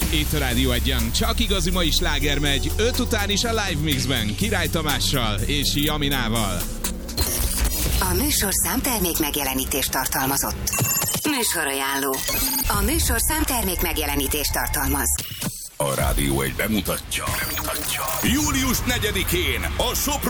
Itt a Rádió Egyen csak igazi mai sláger megy, 5 után is a Live Mixben Király Tamással és Jaminával. A műsorszám termék megjelenítést tartalmazott. Műsorajánló. A műsorszám termék megjelenítést tartalmaz. A Rádió Egy bemutatja. Július 4-én a Sopron